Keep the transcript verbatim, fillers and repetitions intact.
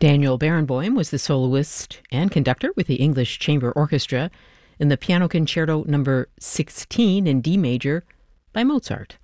Daniel Barenboim was the soloist and conductor with the English Chamber Orchestra in the Piano Concerto number sixteen in D major by Mozart.